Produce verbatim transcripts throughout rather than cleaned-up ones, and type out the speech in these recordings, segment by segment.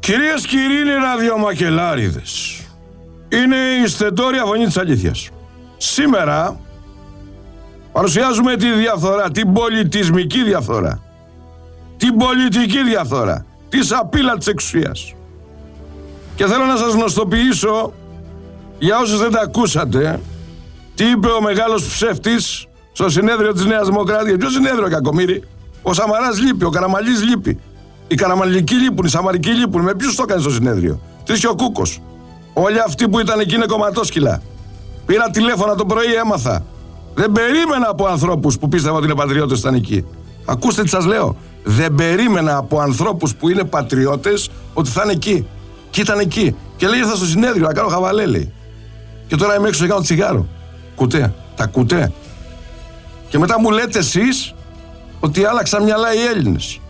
Κυρίες και κύριοι ραδιομακελάριδες, είναι η στεντόρια φωνή της αλήθειας. Σήμερα παρουσιάζουμε τη διαφθορά, την πολιτισμική διαφθορά, την πολιτική διαφθορά, τη σαπίλα της εξουσίας. Και θέλω να σας γνωστοποιήσω, για όσους δεν τα ακούσατε, τι είπε ο μεγάλος ψεύτης στο συνέδριο της Νέας Δημοκρατίας. Ποιο συνέδριο, κακομοίρη? Ο Σαμαράς λείπει, ο Καραμανλής λείπει. Οι Καραμανλικοί λείπουν, οι Σαμαρικοί λείπουν. Με ποιους το έκανε στο συνέδριο? Τρεις και ο Κούκος. Όλοι αυτοί που ήταν εκεί είναι κομματόσκυλα. Πήρα τηλέφωνα το πρωί, έμαθα. Δεν περίμενα από ανθρώπους που πίστευαν ότι είναι πατριώτες ήταν εκεί. Ακούστε τι σας λέω. Δεν περίμενα από ανθρώπους που είναι πατριώτες ότι θα είναι εκεί. Και ήταν εκεί. Και λέει ήρθα στο συνέδριο να κάνω χαβαλέ, λέει. Και τώρα είμαι έξω και κάνω τσιγάρο. Κουτέ. Τα κουτέ. Και μετά μου λέτε εσείς ότι άλλαξαν μυαλά οι Έλληνες.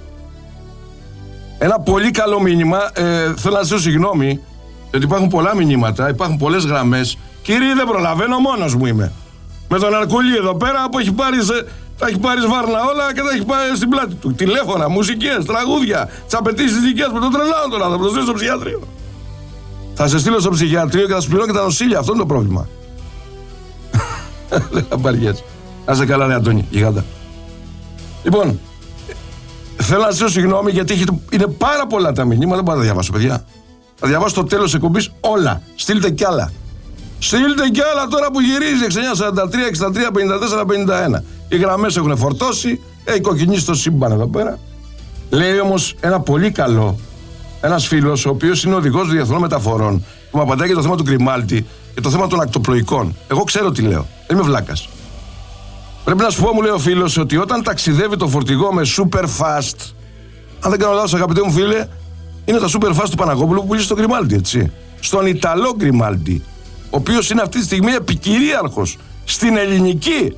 Ένα πολύ καλό μήνυμα. Ε, θέλω να ζητήσω συγγνώμη, γιατί υπάρχουν πολλά μηνύματα, υπάρχουν πολλές γραμμές. Κύριε, δεν προλαβαίνω, μόνος μου είμαι. Με τον Αρκουλή εδώ πέρα που έχει πάρει, τα έχει πάρει σβάρνα όλα και τα έχει πάρει στην πλάτη του. Τηλέφωνα, μουσικές, τραγούδια, τις απαιτήσεις δικές μου. Τον τρελάω τώρα, θα το στείλω στο ψυχιατρίο. Θα σε στείλω στο ψυχιατρίο και θα σου πληρώνω και τα νοσήλια. Αυτό είναι το πρόβλημα. Δεν θα πάρει έτσι. Να είσαι καλά, ρε Αντώνη, γιγάντα. Λοιπόν, θέλω να ζητήσω συγγνώμη γιατί είναι πάρα πολλά τα μηνύματα. Δεν μπορώ να τα διαβάσω, παιδιά. Θα διαβάσω το τέλος της εκπομπής όλα. Στείλτε κι άλλα. Στείλτε κι άλλα τώρα που γυρίζει. εξήντα εννιά σαράντα τρία εξήντα τρία πενήντα τέσσερα πενήντα ένα. Οι γραμμές έχουν φορτώσει. Έχει κοκκινήσει το σύμπαν εδώ πέρα. Λέει όμως ένα πολύ καλό, ένας φίλος, ο οποίος είναι οδηγός διεθνών μεταφορών, που μου απαντάει για το θέμα του Γκριμάλτη και το θέμα των ακτοπλοϊκών. Εγώ ξέρω τι λέω. Δεν είμαι βλάκας. Πρέπει να σου πω, μου λέει ο φίλος, ότι όταν ταξιδεύει το φορτηγό με super fast, αν δεν κάνω λάθος, αγαπητέ μου φίλε, είναι τα super fast του Παναγόπουλου που πουλήσει στο Γκριμάλτη, έτσι. Στον Ιταλό Γκριμάλτη, ο οποίος είναι αυτή τη στιγμή επικυρίαρχος στην ελληνική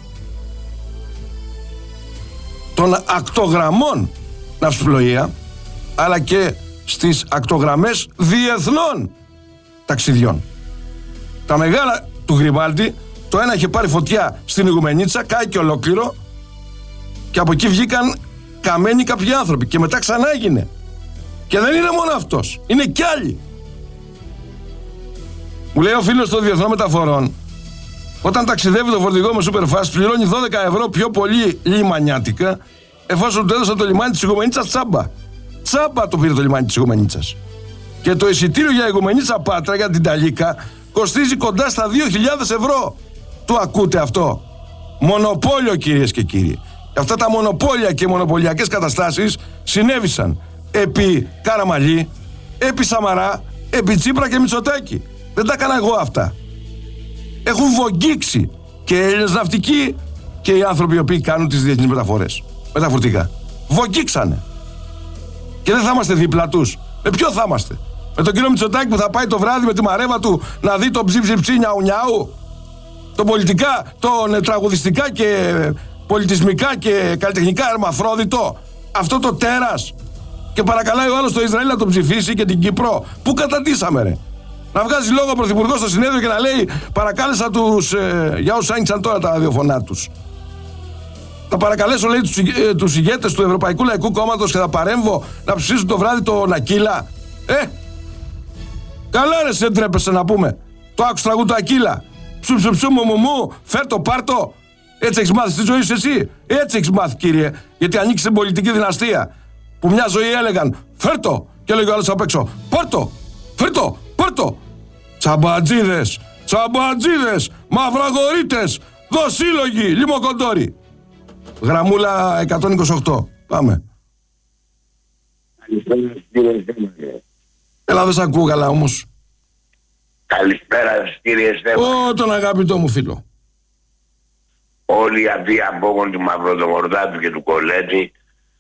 των ακτογραμμών ναυσιπλοεία, αλλά και στις ακτογραμμές διεθνών ταξιδιών. Τα μεγάλα του Γκριμάλτη, το ένα είχε πάρει φωτιά στην Ιγουμενίτσα, κάηκε ολόκληρο και από εκεί βγήκαν καμένοι κάποιοι άνθρωποι και μετά ξανά έγινε. Και δεν είναι μόνο αυτός, είναι κι άλλοι. Μου λέει ο φίλος των διεθνών μεταφορών, όταν ταξιδεύει το φορτηγό με Superfast πληρώνει δώδεκα ευρώ πιο πολύ λιμανιάτικα, εφόσον του έδωσε το λιμάνι της Ιγουμενίτσας τσάμπα. Τσάμπα το πήρε το λιμάνι της Ιγουμενίτσας. Και το εισιτήριο για Ιγουμενίτσα Πάτρα, για την Ταλίκα, κοστίζει κοντά στα δύο χιλιάδες ευρώ. Το ακούτε αυτό? Μονοπόλιο, κυρίες και κύριοι. Αυτά τα μονοπόλια και μονοπωλιακές καταστάσεις συνέβησαν επί Καραμανλή, επί Σαμαρά, επί Τσίπρα και Μητσοτάκη. Δεν τα έκανα εγώ αυτά. Έχουν βογγίξει και οι Έλληνες ναυτικοί και οι άνθρωποι οι οποίοι κάνουν τις διεθνείς μεταφορές με τα φορτηγά. Βογγίξανε. Και δεν θα είμαστε δίπλα τους. Με ποιο θα είμαστε? Με τον κύριο Μητσοτάκη που θα πάει το βράδυ με τη μαρέβα του να δει το ψι-ψι-ψι νιαου νιαου? Το πολιτικά, τον τραγουδιστικά και πολιτισμικά και καλλιτεχνικά ερμαφρόδιτο, αυτό το τέρας. Και παρακαλάει ο άλλος το Ισραήλ να τον ψηφίσει και την Κύπρο. Πού καταντήσαμε, ρε? Να βγάζει λόγο ο πρωθυπουργός στο συνέδριο και να λέει παρακάλεσα τους, ε, για όσους άνοιξαν τώρα τα ραδιοφωνά τους. Θα παρακαλέσω, λέει, τους, ε, τους ηγέτες του Ευρωπαϊκού Λαϊκού Κόμματος και θα παρέμβω να ψηφίσουν το βράδυ το Ακύλα. Ε, καλά, ρε, σε ντρέπεσαι να πούμε. Το άκουσα τραγούδι του Ακύλα. Ψου ψου ψου μου μου μου, φέρ το, πάρ' το. Έτσι έχεις μάθει στη ζωή σου εσύ? Έτσι έχεις μάθει, κύριε, γιατί ανήκεις στην πολιτική δυναστεία. Που μια ζωή έλεγαν φέρ το, και έλεγε ο άλλος απ' έξω πάρ' το, φέρ το, πάρ' το. Τσαμπατζίδες, τσαμπατζίδες, μαυραγορείτες, δοσύλλογοι, λιμοκοντόροι. Γραμμούλα εκατόν είκοσι οκτώ. Πάμε. Καλησπέρα, κύριε Στέφανε. Έλα, δεν σ' ακούω καλά όμως. Καλησπέρα, κύριε Στέφανε. Ω, τον αγαπητό μου φίλο. Όλοι αυτοί οι απόγονοι του Μαυροδομορδάτου και του Κολέτη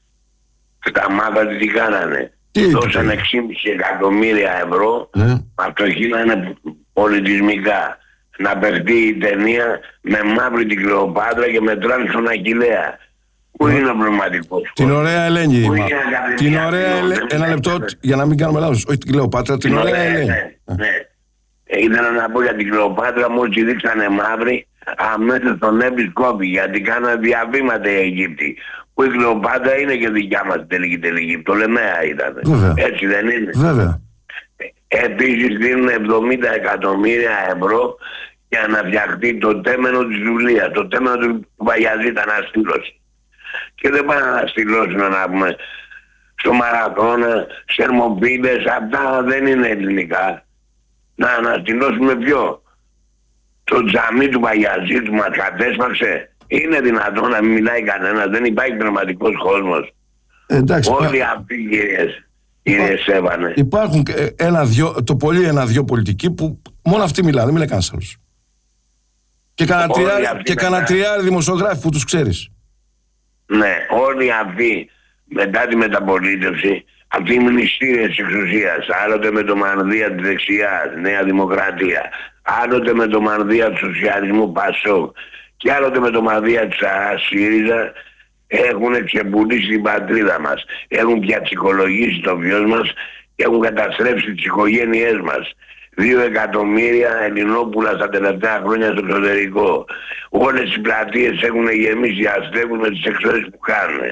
μάθατε τι κάνανε. Τι δώσαν έξι κόμμα πέντε εκατομμύρια ευρώ, ναι. αυτοχύνανε πολιτισμικά. Να παιχτεί η ταινία με μαύρη την Κλεοπάτρα και με τραν στον Ακυλαία. Πού είναι ο πνευματικός? Την ωραία Ελένη. Πού Μα... είναι την ωραία Ελένη. Ένα λεπτό για να μην κάνουμε λάθος. Όχι την Κλεοπάτρα, την, την ωραία, ωραία Ελένη. Ναι, ναι. Ήθελα να πω για την Κλεοπάτρα, μόλις ρίξανε μαύρη, αμέσως τον επισκόπη, γιατί κάνανε διαβήματα οι Αιγύπτιοι. που η Κλεοπάτρα είναι και δικιά μας τελική τελική. Πτολεμαία ήταν. Βέβαια. Έτσι δεν είναι? Βέβαια. Επίσης δίνουν εβδομήντα εκατομμύρια ευρώ για να φτιαχτεί το τέμενο της Δουλίας. Το τέμενο του Παγιαζίτα αναστήλωση. Και δεν πάνε να αναστηλώσουν, να πούμε, στο Μαραθώνα, Σερμοπίδες, αυτά δεν είναι ελληνικά. Να αναστηλώσουμε ποιο? Το τζαμί του Παγιαζή του μας κατέσπαξε. Είναι δυνατόν να μην μιλάει κανένας? Δεν υπάρχει πνευματικός κόσμος? Εντάξει, Όλοι υπά... αυτοί οι κυρίες, κυρίες Σέβανε. Υπάρχουν ένα-δυο, το πολύ ένα-δυο πολιτικοί που μόνο αυτοί μιλάνε, δεν μιλάει κανένας άλλος. Και κανένα τριάρι δημοσιογράφοι που τους ξέρεις. Ναι, όλοι αυτοί μετά τη μεταπολίτευση, αυτοί οι μνηστήρες της εξουσίας, άλλοτε με το μανδύα της δεξιάς, Νέα Δημοκρατία, άλλοτε με το μανδύα του σοσιαλισμού Πασόκ και άλλοτε με το μανδύα της ΣΥΡΙΖΑ, έχουν ξεπουλήσει την πατρίδα μας, έχουν πιατσικολογήσει το βιός μας και έχουν καταστρέψει τις οικογένειές μας. Δύο εκατομμύρια Ελληνόπουλα στα τελευταία χρόνια στο εξωτερικό. Όλες οι πλατείες έχουν γεμίσει αστέγους με τις εξόδες που κάνουν.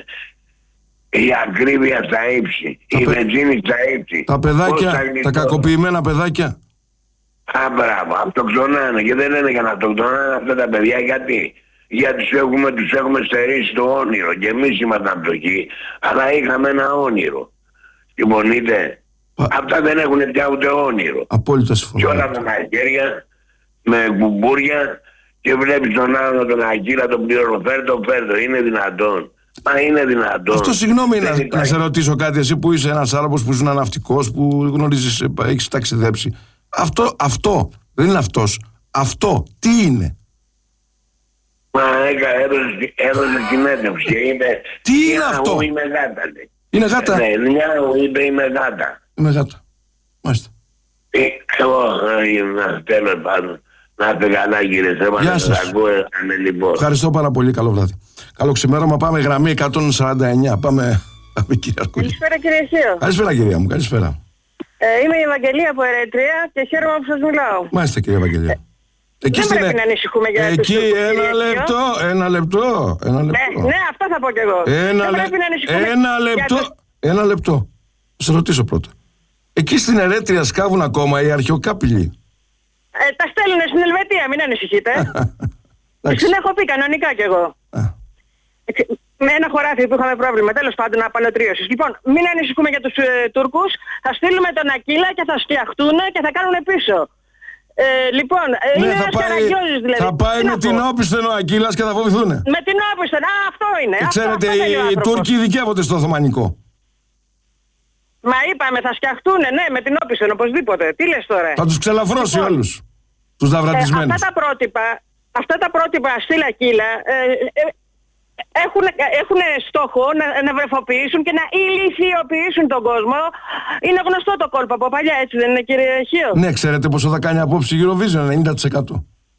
Η ακρίβεια στα ύψη, τα η παι... βενζίνη στα ύψη. Τα παιδάκια, τα κακοποιημένα παιδάκια. Α, μπράβο, αυτοκτονάνε και δεν λένε για να αυτοκτονάνε αυτά τα παιδιά. Γιατί? Γιατί τους έχουμε, τους έχουμε στερήσει το όνειρο και εμείς ήμασταν φτωχοί, αλλά είχαμε ένα όνειρο. Συμφωνείτε? Α... Αυτά δεν έχουν πια ούτε όνειρο. Απόλυτα συμφωνώ. Και όλα με μαχαίρια, με κουμπούρια και βλέπεις τον άλλο τον Ακύλα τον πλήρωνο. Φέρτο, φέρτο, είναι δυνατόν? Μα είναι δυνατόν? Αυτό συγγνώμη να, να σε ρωτήσω κάτι, εσύ που είσαι ένας Άραβος, που ήσουν ναυτικός, που γνωρίζεις, έχεις ταξιδέψει. Αυτό, αυτό, δεν είναι αυτός. Αυτό, τι είναι? Μα έκα, έδωσε, έδωσε συνέντευξη και είπε... Τι είναι αυτό? Ου, είμαι γάτα. Είναι γάτα. Ναι, μια ου, είπε είμαι γάτα. Είμαι γάτα. Μάλιστα. Ε, εγώ, ε, τέλος πάντων. Να είστε καλά κύριε Σέβα. Γεια σας. Ευχαριστώ πάρα πολύ, καλό βράδυ. Καλό ξημέρωμα, πάμε γραμμή εκατόν σαράντα εννιά. Πάμε, πάμε κύριε Αρκούλη. Καλησπέρα κύριε Χίο. Καλησπέρα κυρία μου, καλησπέρα. Ε, είμαι η Ευαγγελία από Ερέτρια και χαίρομαι που σας μιλάω. Μάλιστα κύριε Ευαγγελία. Ε, Εκεί δεν πρέπει να ανησυχούμε για εκεί τους Τούρκους, ένα λεπτό, ένα λεπτό, ένα λεπτό. Ναι, ναι, αυτό θα πω κι εγώ. Ένα, δεν λε... πρέπει να ανησυχούμε ένα λεπτό, τους... ένα λεπτό. Θα σε ρωτήσω πρώτα. Εκεί στην Ερέτρια σκάβουν ακόμα οι αρχαιοκάπηλοι? Ε, τα στέλνουν στην Ελβετία, μην ανησυχείτε. Την έχω πει κανονικά κι εγώ. Με ένα χωράφι που είχαμε πρόβλημα, τέλος πάντων, απαλωτρίωσης. Λοιπόν, μην ανησυχούμε για τους ε, Τούρκους. Θα στείλουμε τον Ακύλα και θα φτιαχτούν και θα κάνουν πίσω. Ε, λοιπόν, ε, ναι, είναι ένας καραγκιόζης δηλαδή. Θα πάει με την όπισθεν ο Ακύλας και θα φοβηθούν. Με την όπισθεν, α, αυτό είναι. Και αυτό, ξέρετε, αυτό οι Τούρκοι ειδικεύονται στο Οθωμανικό. Μα είπαμε, θα φτιαχτούν, ναι, με την όπισθεν, οπωσδήποτε. Τι λες τώρα? Θα τους ξελαφρώσει λοιπόν όλους τους δαυρατισμένους. Ε, αυτά τα πρότυπα, αυτά τα πρότυπα στήλα Ακύλα, ε, ε, Έχουν, έχουν στόχο να, να βρεφοποιήσουν και να ηλιθιοποιήσουν τον κόσμο. Είναι γνωστό το κόλπο από παλιά, έτσι δεν είναι κύριε Χίο? Ναι, ξέρετε πόσο θα κάνει απόψη η Eurovision? ενενήντα τοις εκατό.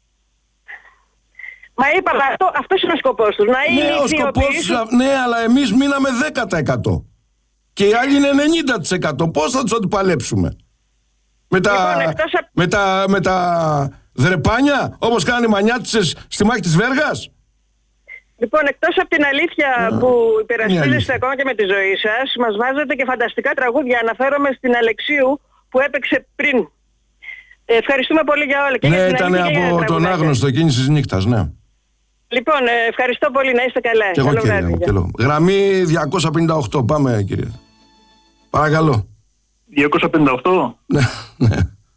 Μα είπαμε, αυτό, αυτός είναι ο σκοπός τους, να ναι, ηλιθιοποιήσουν. Σκοπός, ναι, αλλά εμείς μείναμε δέκα τοις εκατό. Και οι άλλοι είναι ενενήντα τοις εκατό. Πώς θα τους αντιπαλέψουμε? Με τα, λοιπόν, εκτός από... με τα, με τα δρεπάνια, όπως κάνανε οι μανιάτσες στη μάχη της Βέργας? Λοιπόν, εκτός από την αλήθεια yeah. που υπερασπίζεστε ακόμα και με τη ζωή σας, μας βάζετε και φανταστικά τραγούδια. Αναφέρομαι στην Αλεξίου που έπαιξε πριν. Ε, ευχαριστούμε πολύ για όλα. Και ναι, για ήταν από τον άγνωστο εκείνης της νύχτας, ναι. Λοιπόν, ε, ευχαριστώ πολύ, να είστε καλά. Και εγώ κύριε μου, και εγώ. Γραμμή διακόσια πενήντα οκτώ, πάμε κύριε. Παρακαλώ. διακόσια πενήντα οκτώ. Ναι, ναι.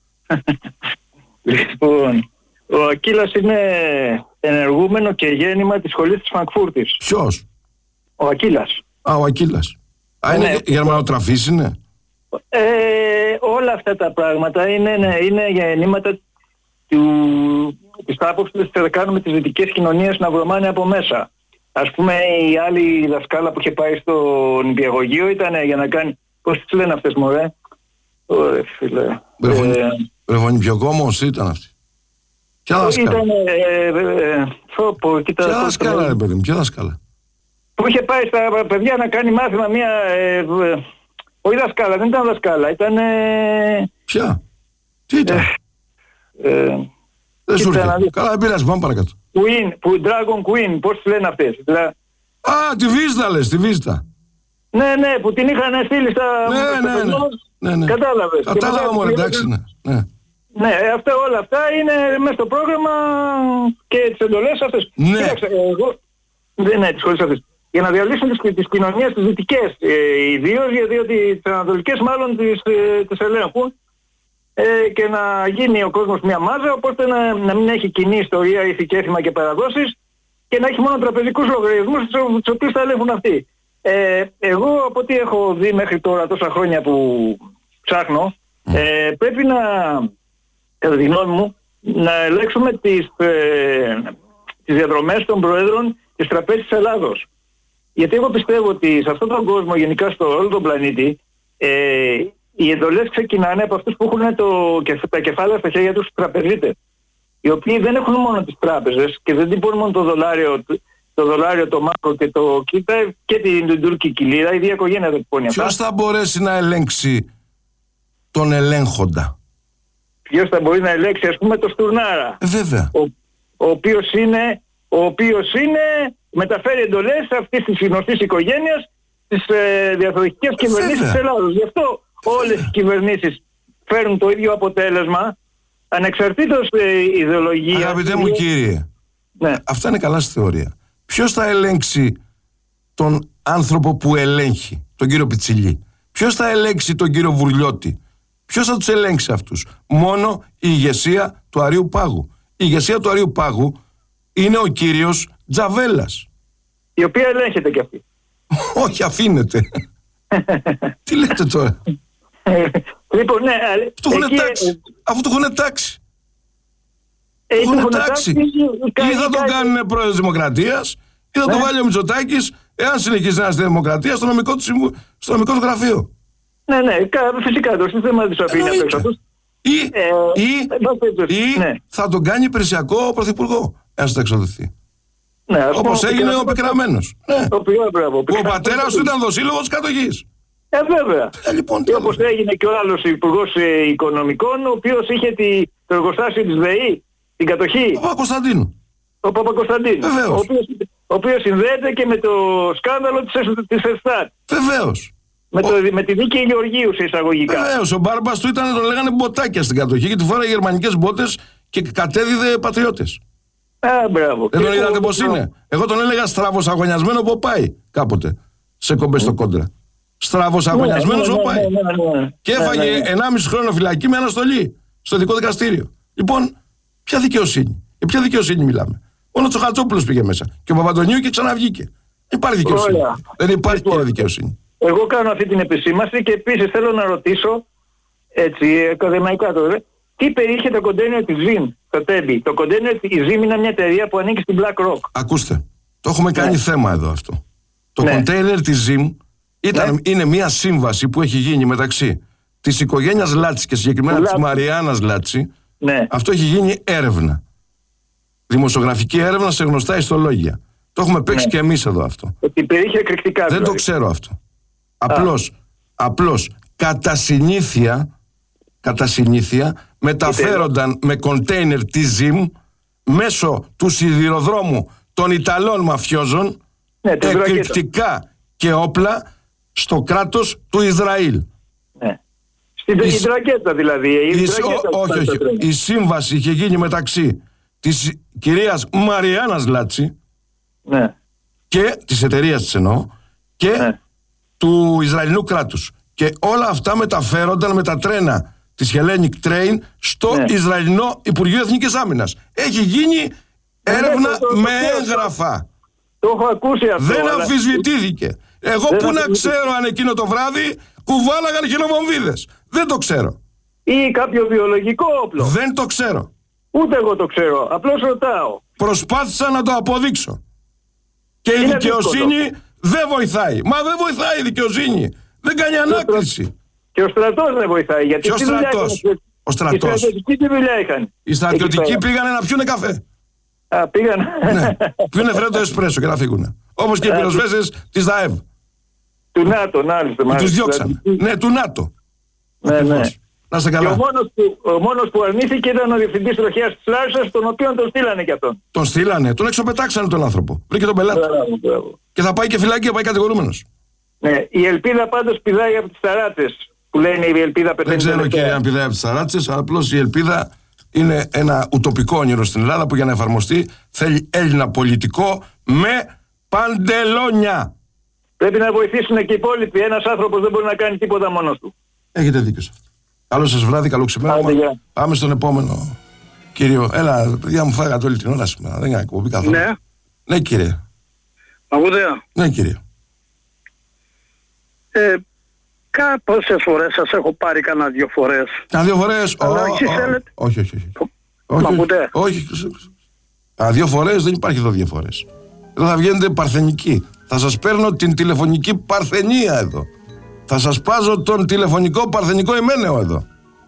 Λοιπόν, ο Ακύλας είναι ενεργούμενο και γέννημα της σχολής της Φραγκφούρτης. Ποιος? Ο Ακύλας. Α, ο Ακύλας. Α, είναι ναι. Γερμανοτραφής είναι? Ε, όλα αυτά τα πράγματα είναι, ναι, είναι γεννήματα του, της άποψης που θα κάνουμε τις δυτικές κοινωνίες να βρωμάνε από μέσα. Ας πούμε η άλλη δασκάλα που είχε πάει στον νηπιαγωγείο ήταν για να κάνει... Πώς τις λένε αυτές μωρέ? Ωρε φίλε. Βρεφονιπιοκόμος ήταν αυτή. Ποια δασκάλα? Ήταν... Ε, ε, ε, φόπο, κοίτα, ποια δασκάλα ρε παιδί μου, ποια δασκάλα? Που είχε πάει στα παιδιά να κάνει μάθημα μια... Ε, ε, όχι δασκάλα, δεν ήταν δασκάλα, ήταν... Ε, ποια? Τι ήταν? Ε, ε, δεν σου έρχεται. Καλά, δεν πειράζει, πάμε παρακάτω. Queen, που, Dragon Queen, πώς τις λένε αυτές? Δηλαδή, Α, τη Βίστα λες, τη Βίστα. Ναι, ναι, που την είχαν στείλει στα... Ναι, ναι, ναι. ναι, ναι. Κατάλαβες. Κατάλαβα μόνο, εντάξει, ναι. ναι. Ναι, αυτά, όλα αυτά είναι μέσα στο πρόγραμμα και τις εντολές αυτές. Ναι. Κοίταξε, εγώ... Δεν είναι τις σχολές αυτές. Για να διαλύσουν τις, τις κοινωνίες τις δυτικές, ε, ιδίως γιατί ότι τις ανατολικές μάλλον τις, ε, τις ελέγχουν ε, και να γίνει ο κόσμος μια μάζα, οπότε να, να μην έχει κοινή ιστορία, ηθική έθιμα και παραδόσεις και να έχει μόνο τραπεζικούς λογαριασμούς τους οποίους θα ελέγχουν αυτοί. Ε, εγώ από ό,τι έχω δει μέχρι τώρα τόσα χρόνια που ψάχνω, ε, πρέπει να, κατά τη γνώμη μου, να ελέγξουμε τις, ε, τις διαδρομές των προέδρων της Τραπέζης της Ελλάδος. Γιατί εγώ πιστεύω ότι σε αυτόν τον κόσμο, γενικά στο όλο τον πλανήτη, ε, οι εντολές ξεκινάνε από αυτούς που έχουν το, τα κεφάλαια στα χέρια τους τραπεζίτες. Οι οποίοι δεν έχουν μόνο τις τράπεζες και δεν τυπώνουν μόνο το δολάριο, το δολάριο, το μάκρο και το κίτα και την, την τουρκική λίρα, η ίδια οικογένεια δεν τυπώνει αυτά. Ποιος θα μπορέσει να ελέγξει τον ελέγχοντα? Ποιος θα μπορεί να ελέγξει, ας πούμε, το Στουρνάρα. Ε, βέβαια. Ο, ο οποίος είναι, ο οποίος είναι, μεταφέρει εντολές αυτής της γνωστής οικογένειας στις ε, διαθροτικές κυβερνήσεις της Ελλάδος. Γι' αυτό όλες οι κυβερνήσεις φέρουν το ίδιο αποτέλεσμα, ανεξαρτήτως ε, ιδεολογίας. Αγαπητέ μου κύριε, ναι. αυτά είναι καλά στη θεωρία. Ποιος θα ελέγξει τον άνθρωπο που ελέγχει, τον κύριο Πιτσιλή? Ποιος θα ελέγξει τον κύριο Βουρλιώτη? Ποιος θα τους ελέγξει αυτούς? Μόνο η ηγεσία του Αρείου Πάγου. Η ηγεσία του Αρείου Πάγου είναι ο κύριος Τζαβέλας. Η οποία ελέγχεται κι αυτή. Όχι, αφήνεται. Τι λέτε τώρα? Λοιπόν, ναι, του έχουν τάξει. Αφού του έχουν τάξει. Ε, του έχουν τάξει. Ή θα τον κάνουν πρόεδρος Δημοκρατίας, ή θα ναι. τον βάλει ο Μητσοτάκης, εάν συνεχίσει να είναι στη Δημοκρατία, στο νομικό του, συμβου... στο νομικό του γραφείο. Ναι, ναι, φυσικά το σύστημα της αφήνει απ' έξω αυτούς. Ή, ε, ή, ε, ή ναι. θα τον κάνει υπηρεσιακό πρωθυπουργό, εάν συνταξιοδοτηθεί. Ναι, όπως έγινε ο Πικραμένος. Ναι. Ο, ο, ο πατέρας του ήταν δοσύλλογος της κατοχής. Ε, βέβαια. Ε, λοιπόν, και όπως έγινε και ο άλλος υπουργός ε, οικονομικών, ο οποίος είχε τη, το εργοστάσιο της ΔΕΗ, την κατοχή. Ο Παπακοσταντίνου. Ο Παπακοσταντίνου. Βεβαίως. Ο οποίος, ο οποίος συνδέεται και με το σκάνδαλο της, της ΕΣΤΑΤ. Βεβαίως. Με, το, ο... με τη δίκη Γεωργίου σε εισαγωγικά. Βεβαίως. Ο μπάρμπας του ήταν, τον λέγανε μποτάκια στην κατοχή και τη φοράει γερμανικές μπότες και κατέδιδε πατριώτες. Α, μπράβο. Δεν τον είδατε πώς είναι? Εγώ τον έλεγα στραβός αγωνιασμένο που πάει κάποτε σε κομπές στο κόντρα. Στραβός αγωνιασμένος που πάει. Και έφαγε ενάμιση χρόνο φυλακή με αναστολή στο ειδικό δικαστήριο. Λοιπόν, ποια δικαιοσύνη? Για ποια δικαιοσύνη μιλάμε? Μόνο ο Τσοχατσόπουλος πήγε μέσα και ο Παπαντονίου και ξαναβγήκε. Δεν υπάρχει δικαιοσύνη. Ωραία. Δεν υπάρχει και δικαιοσύνη. Εγώ κάνω αυτή την επισήμαση και επίσης θέλω να ρωτήσω, έτσι, ακαδημαϊκά τώρα, τι περιείχε το κοντέινερ της Ζιμ στο Τέμπη? Το κοντέινερ της Ζιμ είναι μια εταιρεία που ανήκει στην BlackRock. Ακούστε, το έχουμε κάνει ναι. θέμα εδώ αυτό. Το ναι. κοντέινερ της Ζιμ ήταν, ναι. είναι μια σύμβαση που έχει γίνει μεταξύ της οικογένειας Λάτση και συγκεκριμένα της Μαριάννας Λάτση. Ναι. Αυτό έχει γίνει έρευνα. Δημοσιογραφική έρευνα σε γνωστά ιστολόγια. Το έχουμε παίξει ναι. και εμείς εδώ αυτό. Ότι περιείχε εκρηκτικά. Δεν δηλαδή. το ξέρω αυτό. Απλώς, απλώς κατά συνήθεια, κατά συνήθεια μεταφέρονταν με κοντέινερ τη Ζιμ μέσω του σιδηροδρόμου των Ιταλών μαφιόζων ναι, εκρηκτικά και όπλα στο κράτος του Ισραήλ. Ναι. Στην η... Ιδρακέτα δηλαδή. Η, η... Ο... όχι, όχι. Η σύμβαση είχε γίνει μεταξύ της κυρίας Μαριάννας Λάτση ναι. και της εταιρείας της εννοώ και ναι. του Ισραηλινού κράτους. Και όλα αυτά μεταφέρονταν με τα τρένα της Hellenic Train στο ναι. Ισραηλινό Υπουργείο Εθνικής Άμυνας. Έχει γίνει έρευνα ναι, το, το, με το, έγγραφα. Το έχω ακούσει αυτό. Δεν αλλά... αμφισβητήθηκε. Εγώ δεν που να ξέρω αν εκείνο το βράδυ κουβάλαγαν χειροβομβίδες. Δεν το ξέρω. Ή κάποιο βιολογικό όπλο. Δεν το ξέρω. Ούτε εγώ το ξέρω. Απλώς ρωτάω. Προσπάθησα να το αποδείξω. Και η είναι δικαιοσύνη δύσκολο. δεν βοηθάει. Μα δεν βοηθάει η δικαιοσύνη. Δεν κάνει ανάκριση. Και ο στρατός δεν βοηθάει. Γιατί ο στρατός. Ο στρατός. Οι στρατιωτικοί τι δουλειά είχαν? Οι στρατιωτικοί πήγανε να πιούνε καφέ. Α, πήγαν. Ναι. Πιούνε φρέντο εσπρέσο και να φύγουνε. Όπως και οι πυροσβέστες της ΔΑΕΒ. Του ΝΑΤΟ, να τους διώξαν. Ναι, του ΝΑΤΟ. Ναι, ναι. Να είστε Και καλά. ο μόνος που, ο μόνος που αρνήθηκε ήταν ο διευθυντής τροχιάς της Λάρισσας, τον οποίο τον στείλανε κι αυτόν. Τον στείλανε, τον εξωπετάξανε τον άνθρωπο. Βρήκε τον πελάτη. Μπράβο, μπράβο. Και θα πάει και φυλακή, θα πάει κατηγορούμενος. Ναι, η ελπίδα πάντως πηδάει από τις ταράτσες, που λένε η ελπίδα πεθαίνει. Δεν ξέρω κύριε αν πηδάει από τις ταράτσες, απλώς η ελπίδα είναι ένα ουτοπικό όνειρο στην Ελλάδα που για να εφαρμοστεί θέλει Έλληνα πολιτικό με παντελόνια. Πρέπει να βοηθήσουν και οι υπόλοιποι. Ένας άνθρωπος δεν μπορεί να κάνει τίποτα μόνος του. Έχετε δίκιο σε αυτό. Καλό σας βράδυ, καλό ξημέρωμα. Άντε, γεια. Πάμε στον επόμενο κύριο. Έλα, παιδιά μου φάγατε όλη την ώρα σήμερα. Δεν είναι εκπομπή καθόλου. Ναι. Ναι, κύριε. Ακούτε. Ναι, κύριε. Ε, κα, πόσες φορές σας έχω πάρει κανένα δύο φορές. Κάνα δύο φορές. Αλλά Ω, εσείς ω, θέλετε- Όχι, όχι, όχι. Μ' Όχι, όχι, ακούτε? όχι. Α, δύο φορές δεν υπάρχει εδώ δύο φορές. Εδώ θα βγαίνετε παρθενικοί. Θα σας παίρνω την τηλεφωνική παρθενία εδώ. Θα σας πάζω τον τηλεφωνικό παρθενικό εμένεο εδώ.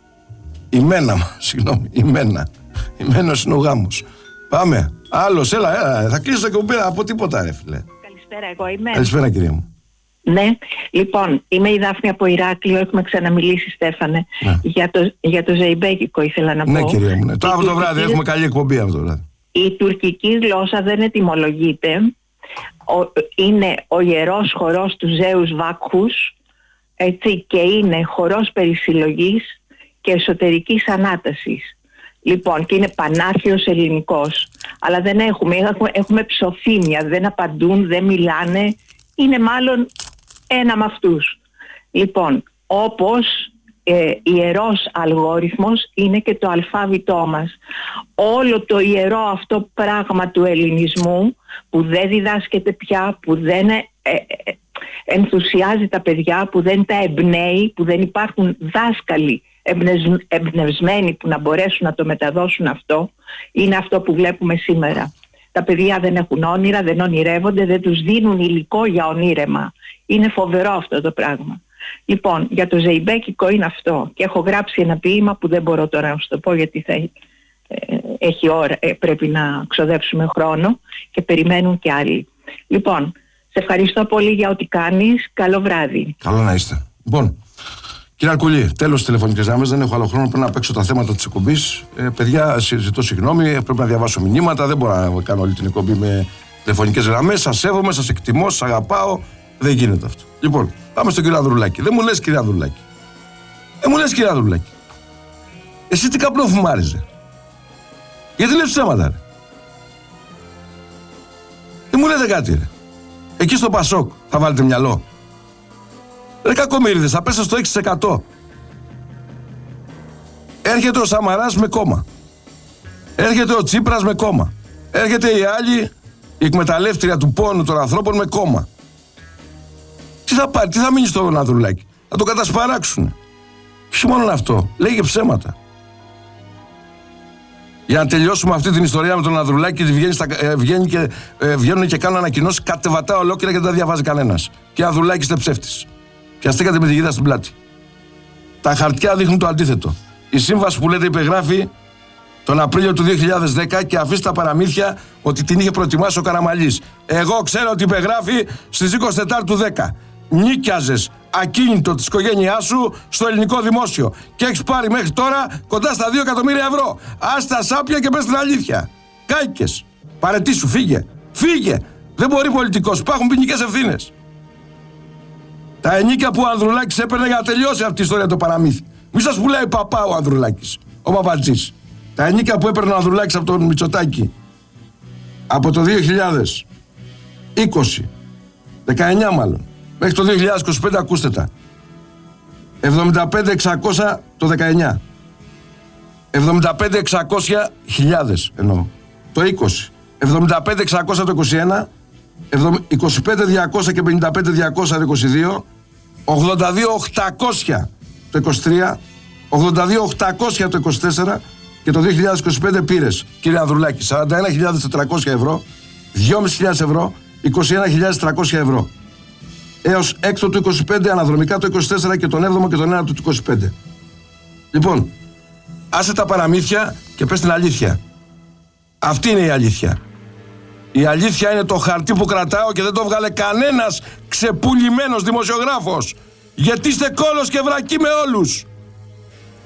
Ημένα, μα, συγγνώμη, ημένα. Ιμένος είναι ο γάμος. Πάμε. Άλλος, έλα, έλα. Θα κλείσω και πέρα από τίποτα, ρε φίλε. Καλησπέρα, εγώ είμαι. Καλησπέρα, κυρία μου. Ναι, λοιπόν, είμαι η Δάφνη από Ηράκλειο. Έχουμε ξαναμιλήσει, Στέφανε. Ναι. Για το, για το ζεϊμπέκικο ήθελα να πω. Ναι, κυρία μου. Ναι. Το Η αύριο το βράδυ τουρκική- έχουμε καλή εκπομπή αυτό το βράδυ. Η τουρκική γλώσσα δεν ετυμολογείται. Ο, είναι ο ιερός χορός του Ζέους Βάκχους, έτσι, και είναι χορός περισυλλογής και εσωτερικής ανάτασης. Λοιπόν, και είναι πανάρχαιος ελληνικός. Αλλά δεν έχουμε, έχουμε, έχουμε ψοφίμια, δεν απαντούν, δεν μιλάνε. Είναι μάλλον ένα με αυτούς. Λοιπόν, όπως ε, ιερός αλγόριθμος είναι και το αλφάβητό μας. Όλο το ιερό αυτό πράγμα του ελληνισμού που δεν διδάσκεται πια, που δεν ε, ε, ενθουσιάζει τα παιδιά, που δεν τα εμπνέει, που δεν υπάρχουν δάσκαλοι εμπνευσ- εμπνευσμένοι που να μπορέσουν να το μεταδώσουν αυτό, είναι αυτό που βλέπουμε σήμερα. Τα παιδιά δεν έχουν όνειρα, δεν ονειρεύονται, δεν τους δίνουν υλικό για ονείρεμα. Είναι φοβερό αυτό το πράγμα. Λοιπόν, για το ζεϊμπέκικο είναι αυτό. Και έχω γράψει ένα ποίημα που δεν μπορώ τώρα να σου το πω γιατί θα ε, έχει ώρα, ε, πρέπει να ξοδέψουμε χρόνο και περιμένουν και άλλοι. Λοιπόν, σε ευχαριστώ πολύ για ό,τι κάνεις. Καλό βράδυ. Καλό να είστε. Λοιπόν, κύριε Αρκουλή, τέλος της τηλεφωνικής γραμμής. Δεν έχω άλλο χρόνο. Πρέπει να παίξω τα θέματα της εκπομπής. Ε, παιδιά, ζητώ συγγνώμη. Πρέπει να διαβάσω μηνύματα. Δεν μπορώ να κάνω όλη την εκπομπή με τηλεφωνικές γραμμές. Σας σέβομαι, σας εκτιμώ, σας αγαπάω. Δεν γίνεται αυτό. Λοιπόν, πάμε στον κύριο Ανδρουλάκη. Δεν μου λες, κύριε Ανδρουλάκη. Δεν μου λες, κύριε Ανδρουλάκη. Εσύ τι καπνό φουμάριζε. Γιατί λες ψέματα, ρε. Δεν μου λέτε κάτι, ρε. Εκεί στο Πασόκ θα βάλετε μυαλό. Ρε κακομοίριδες, θα πέσετε στο έξι τοις εκατό. Έρχεται ο Σαμαράς με κόμμα. Έρχεται ο Τσίπρας με κόμμα. Έρχεται η άλλη, η εκμεταλλεύτρια του πόνου των ανθρώπων με κόμμα. Τι θα πάρει, τι θα μείνει στο Ανδρουλάκη. Θα το κατασπαράξουνε. Όχι μόνο αυτό, λέγε ψέματα. Για να τελειώσουμε αυτή την ιστορία με τον Ανδρουλάκη, βγαίνει στα, ε, βγαίνει και, ε, βγαίνουν και κάνουν ανακοινώσεις κατεβατά ολόκληρα και δεν τα διαβάζει κανένας. Και ο Ανδρουλάκης είστε ψεύτης. Πιαστήκατε με τη γίδα στην πλάτη. Τα χαρτιά δείχνουν το αντίθετο. Η σύμβαση που λέτε υπεγράφει τον Απρίλιο του δύο χιλιάδες δέκα και αφήστε τα παραμύθια ότι την είχε προετοιμάσει ο Καραμαλής. Εγώ ξέρω ότι υπεγράφει στις είκοσι τέσσερις του δέκα. Νίκιαζες ακίνητο της οικογένειάς σου στο ελληνικό δημόσιο και έχεις πάρει μέχρι τώρα κοντά στα δύο εκατομμύρια ευρώ. Άστα σάπια και πες την αλήθεια. Κάηκες. Παρετήσου, φύγε. Φύγε. Δεν μπορεί πολιτικός. Υπάρχουν ποινικές ευθύνες. Τα ενίκια που ο Ανδρουλάκης έπαιρνε για να τελειώσει αυτή η ιστορία το παραμύθι. Μη σας πουλάει παπά ο Ανδρουλάκης, ο Παπατζής. Τα ενίκια που έπαιρνε ο Ανδρουλάκης από τον Μητσοτάκη από το δύο χιλιάδες είκοσι, δεκαεννιά μάλλον, μέχρι το δύο χιλιάδες είκοσι πέντε, ακούστε τα. εβδομήντα πέντε εξακόσια το δεκαεννιά. εβδομήντα πέντε εξακόσια χιλιάδες εννοώ. Το είκοσι. εβδομήντα πέντε εξακόσια το είκοσι ένα. είκοσι πέντε διακόσια και πενήντα πέντε διακόσια το είκοσι δύο. ογδόντα δύο οκτακόσια το είκοσι τρία. ογδόντα δύο οκτακόσια το είκοσι τέσσερα. Και το δύο χιλιάδες είκοσι πέντε πήρες, κύριε Ανδρουλάκη, σαράντα ένα χιλιάδες τετρακόσια ευρώ, δυόμισι χιλιάδες ευρώ, είκοσι ένα χιλιάδες τριακόσια ευρώ. Έως έκτο του είκοσι πέντε, αναδρομικά το είκοσι τέσσερα και τον έβδομο και τον ένατο του είκοσι πέντε. Λοιπόν, άσε τα παραμύθια και πες την αλήθεια. Αυτή είναι η αλήθεια. Η αλήθεια είναι το χαρτί που κρατάω και δεν το βγάλε κανένας ξεπουλημένος δημοσιογράφος. Γιατί είστε κόλος και βρακί με όλους.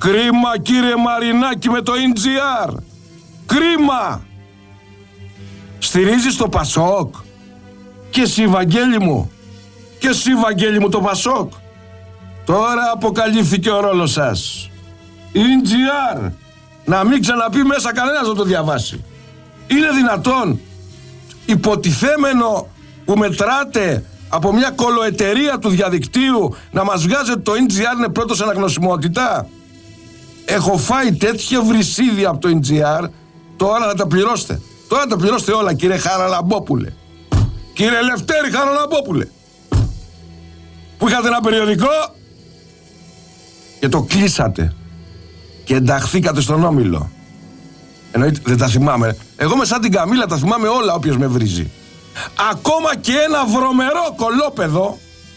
Κρίμα κύριε Μαρινάκη με το ι τζι αρ. Κρίμα. Στηρίζεις το Πασόκ? Και εσύ Βαγγέλη μου. Και εσύ Βαγγέλη μου το Πασόκ. Τώρα αποκαλύφθηκε ο ρόλος σας. ι τζι αρ. Να μην ξαναπεί μέσα κανένας να το διαβάσει. Είναι δυνατόν υποτιθέμενο που μετράτε από μια κολοεταιρεία του διαδικτύου να μας βγάζετε το ι τζι αρ είναι πρώτο σε αναγνωσιμότητα? Έχω φάει τέτοια βρυσίδια από το ι τζι αρ. Τώρα να τα πληρώσετε. Τώρα να τα πληρώσετε όλα, κύριε Χαραλαμπόπουλε. Κύριε Λευτέρη Χαραλαμπόπουλε. Που είχατε ένα περιοδικό και το κλείσατε και ενταχθήκατε στον Όμιλο. Εννοείται, δεν τα θυμάμαι. Εγώ με σαν την Καμίλα τα θυμάμαι όλα, όποιος με βρίζει. Ακόμα και ένα βρωμερό κολόπεδο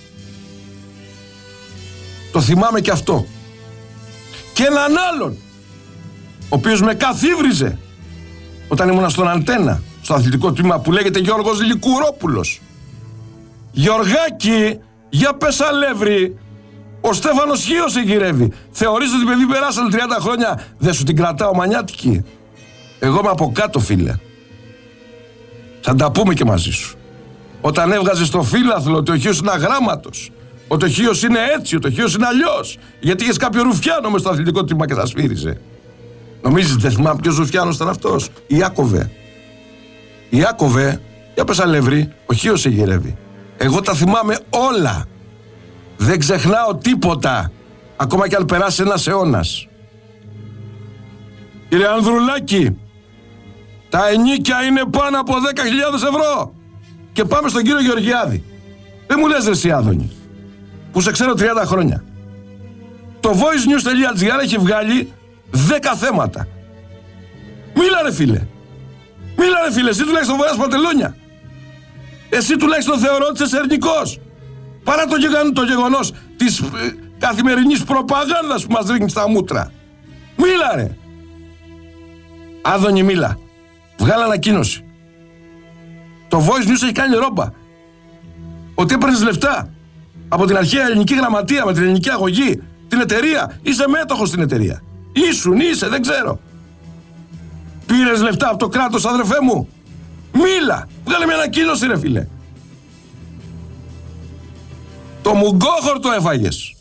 το θυμάμαι και αυτό. Και έναν άλλον, ο οποίος με καθίβριζε όταν ήμουν στον Αντένα, στο αθλητικό τμήμα, που λέγεται Γιώργος Λικουρόπουλος. Γιωργάκη, για πες αλεύρι, ο Στέφανος Χίος εγγυρεύει. Θεωρείς ότι παιδί περάσαν τριάντα χρόνια, δεν σου την κρατάω μανιάτικη? Εγώ είμαι από κάτω, φίλε. Θα τα πούμε και μαζί σου. Όταν έβγαζες στο φύλαθλο ότι ο Χίος είναι αγράμματος, ότι ο Χίος είναι έτσι, ότι ο Χίος είναι αλλιώς, γιατί είχες κάποιο ρουφιάνο μες στο αθλητικό τμήμα και θα σφύριζε. Νομίζεις δεν θυμάμαι ποιος ρουφιάνος ήταν αυτός? Ιάκωβε. Ιάκωβε, για πες αλεύρι, ο Χίος εγγυρεύει. Εγώ τα θυμάμαι όλα. Δεν ξεχνάω τίποτα, ακόμα κι αν περάσει ένας αιώνας. Κύριε Ανδρουλάκη, τα ενίκια είναι πάνω από δέκα χιλιάδες ευρώ. Και πάμε στον κύριο Γεωργιάδη. Δεν μου λες ρε εσύ Άδωνη, που σε ξέρω τριάντα χρόνια. Το voicenews.gr έχει βγάλει δέκα θέματα. Μίλα ρε φίλε. Μίλα ρε φίλε, εσύ τουλάχιστον βάζεις παντελόνια. Εσύ τουλάχιστον θεωρώ ότι είσαι ερνικός. Παρά το, γεγον, το γεγονός της ε, καθημερινής προπαγάνδας που μας ρίχνει στα μούτρα. Μίλα ρε. Άδωνη μίλα. Βγάλε ανακοίνωση. Το Voice News έχει κάνει ρόμπα. Ότι έπαιρνες λεφτά από την αρχαία ελληνική γραμματεία με την ελληνική αγωγή, την εταιρεία. Είσαι μέτοχος στην εταιρεία. Ήσουν, είσαι, δεν ξέρω. Πήρες λεφτά από το κράτος, αδερφέ μου. Μίλα. Βγάλε μια ανακοίνωση ρε φίλε. Το μουγκόχορτο έφαγες.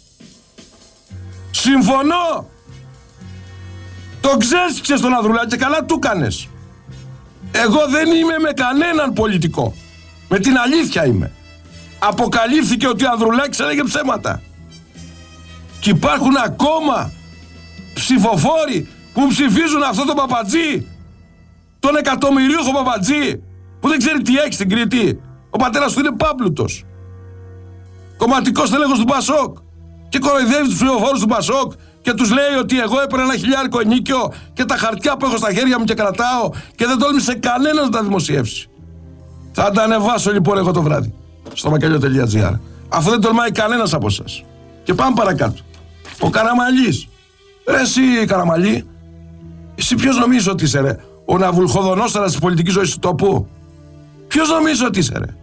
Συμφωνώ. Το ξέσυξες τον Ανδρουλάκη και καλά του κάνες. Εγώ δεν είμαι με κανέναν πολιτικό. Με την αλήθεια είμαι. Αποκαλύφθηκε ότι ο Ανδρουλάκης έλεγε ψέματα. Και υπάρχουν ακόμα ψηφοφόροι που ψηφίζουν αυτό το παπατζή, τον εκατομμυρίουχο παπατζή, που δεν ξέρει τι έχει στην Κρήτη. Ο πατέρας του είναι πάμπλουτος. Κομματικός τέλεχος του Πασόκ. Και κοροϊδεύει τους ψηφοφόρους του Πασόκ και τους λέει ότι εγώ έπαιρνα ένα χιλιάρικο ενίκιο και τα χαρτιά που έχω στα χέρια μου και κρατάω και δεν τόλμησε κανένας να τα δημοσιεύσει. Θα τα ανεβάσω λοιπόν εγώ το βράδυ στο μακελιό.gr, αφού δεν τολμάει κανένας από εσάς. Και πάμε παρακάτω. Ο Καραμαλής. Ρε εσύ Καραμαλή, εσύ ποιος νομίζεις ότι είσαι ρε? Ο Ναβουλχοδονόσταρας της πολιτικής ζωής του τόπου? Ποιος νομίζεις ότι είσαι ρε?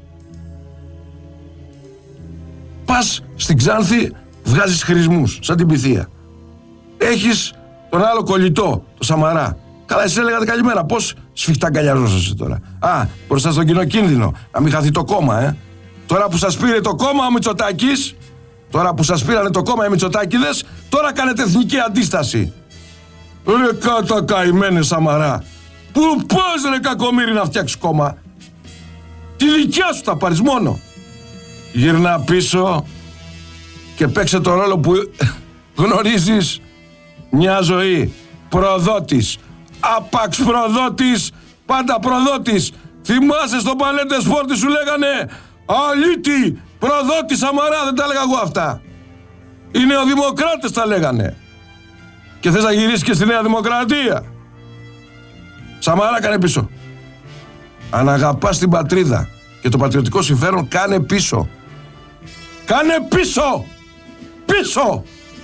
Πας στην Ξάνθη, βγάζεις χρησμούς σαν την Πυθία. Έχεις τον άλλο κολλητό, το Σαμαρά. Καλά, εσείς έλεγατε καλημέρα. Πώς σφιχτά γκαλιαζόσαστε τώρα? Α, μπροστά στον κοινό κίνδυνο, να μην χαθεί το κόμμα, ε. Τώρα που σας πήρε το κόμμα ο Μητσοτάκης, τώρα που σας πήρανε το κόμμα οι Μητσοτάκηδες, τώρα κάνετε εθνική αντίσταση. Ρε κάτα καημένε Σαμαρά. Πού πας ρε κακομοίρη να φτιάξεις κόμμα? Τη δικιά σου θα πάρεις μόνο. Γυρνά πίσω και παίξε το ρόλο που γνωρίζεις μια ζωή. Προδότης. Άπαξ προδότης. Πάντα προδότης. Θυμάσαι στο Παλέντε Σπόρτι σου λέγανε αλήτη, προδότη Σαμαρά, δεν τα έλεγα εγώ αυτά. Οι νεοδημοκράτες τα λέγανε. Και θες να γυρίσεις και στη Νέα Δημοκρατία? Σαμαρά, κάνε πίσω. Αν αγαπάς την πατρίδα και το πατριωτικό συμφέρον, κάνε πίσω. Κάνε πίσω. Πίσω.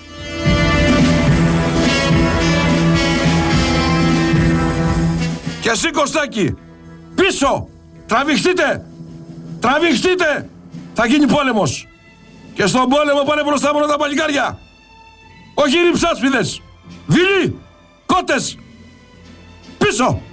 Και εσύ Κωστάκη, πίσω. Τραβηχτείτε. Τραβηχτείτε. Θα γίνει πόλεμος. Και στον πόλεμο πάνε μπροστά μόνο τα παλικάρια. Όχι ρυψάσπιδες. δειλοί, κότες, πίσω!